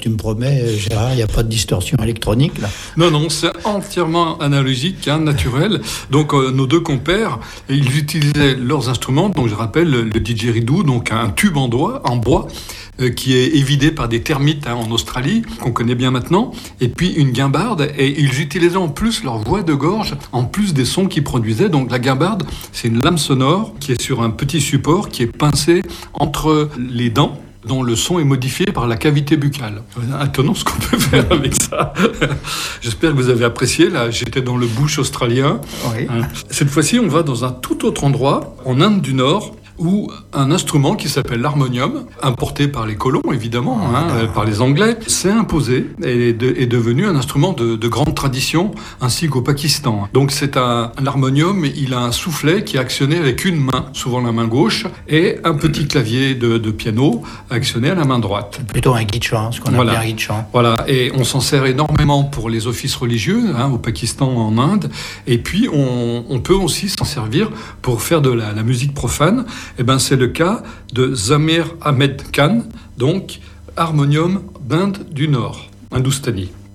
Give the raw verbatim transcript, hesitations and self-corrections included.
tu me promets, Gérard, il n'y a pas de distorsion électronique là? Non, non, c'est entièrement analogique, hein, naturel. Donc euh, nos deux compères, ils utilisaient leurs instruments. Donc je rappelle le didgeridoo, donc un tube en, doigt, en bois euh, qui est évidé par des termites, hein, en Australie, qu'on connaît bien maintenant, et puis une guimbarde. Et ils utilisaient en plus leur voix de gorge, en plus des sons qu'ils produisaient. Donc la guimbarde, c'est une lame sonore qui est sur un petit support qui est pincé entre les dents, dont le son est modifié par la cavité buccale. Étonnant ce qu'on peut faire avec ça. J'espère que vous avez apprécié. Là, j'étais dans le bush australien. Oui. Cette fois-ci, on va dans un tout autre endroit, en Inde du Nord, où un instrument qui s'appelle l'harmonium, importé par les colons évidemment, hein, euh, par les Anglais, s'est imposé et est, de, est devenu un instrument de, de grande tradition, ainsi qu'au Pakistan. Donc c'est un, un harmonium, il a un soufflet qui est actionné avec une main, souvent la main gauche, et un petit clavier de, de piano actionné à la main droite. C'est plutôt un guide-chant, ce qu'on Voilà. appelle un guide-chant. Voilà, et on s'en sert énormément pour les offices religieux, hein, au Pakistan, en Inde, et puis on, on peut aussi s'en servir pour faire de la, la musique profane. Eh ben, c'est le cas de Zamir Ahmed Khan, donc harmonium d'Inde du Nord, Hindoustanie.